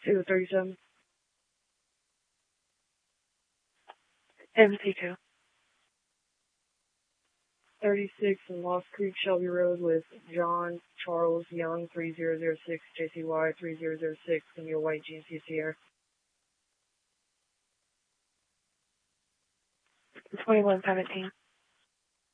237. MC2. 36 in Lost Creek, Shelby Road with John Charles Young, 3006, JCY 3006, in your white GMC Sierra. 2117.